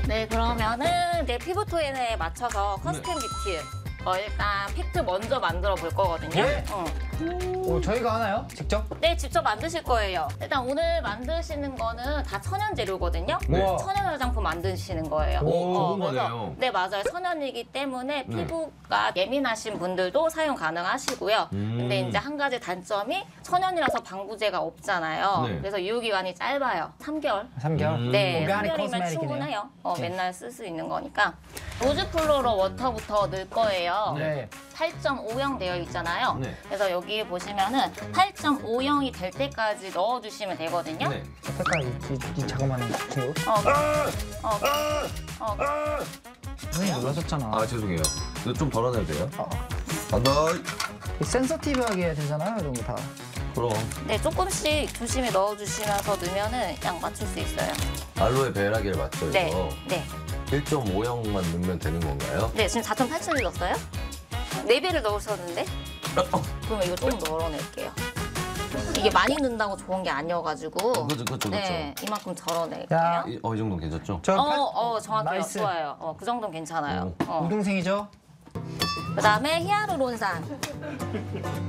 네, 그러면은 이제 피부 톤에 맞춰서 커스텀 뷰티. 일단 팩트 먼저 만들어 볼 거거든요. 예? 저희가 하나요? 직접? 네, 직접 만드실 거예요. 일단 오늘 만드시는 거는 다 천연 재료거든요. 네. 천연 화장품 만드시는 거예요. 좋은 그래서 거네요. 네, 맞아요. 천연이기 때문에 피부가 예민하신 분들도 사용 가능하시고요. 근데 이제 한 가지 단점이 천연이라서 방부제가 없잖아요. 네. 그래서 유효기간이 짧아요. 3개월. 3개월? 네, 오가닉 3개월이면 코스메틱이네요. 충분해요. 맨날 쓸 수 있는 거니까. 로즈 플로러 워터부터 넣을 거예요. 네. 8.5형 되어 있잖아요. 네. 그래서 여기 보시면은 8.5형이 될 때까지 넣어주시면 되거든요. 네. 색깔 이 자그마한 친구. 선생님 놀라셨잖아. 아 죄송해요. 이거 좀 덜어내도 돼요? 간다. 센서티브하게 해야 되잖아요, 이런 거 다. 그럼 네, 조금씩 조심히 넣어주시면서 넣으면은 양 맞출 수 있어요. 알로에 베라기를 맞춰서 네, 네. 1.5형만 넣으면 되는 건가요? 네, 지금 4.8을 넣었어요? 4배를 넣으셨는데? 그럼 이거 좀 덜어낼게요. 이게 많이 넣는다고 좋은 게 아니어가지고. 그렇죠. 네, 이만큼 덜어낼게요. 자, 이 정도는 괜찮죠? 정확해요. 나이스. 좋아요. 그 정도는 괜찮아요. 우등생이죠? 그 다음에 히아루론산.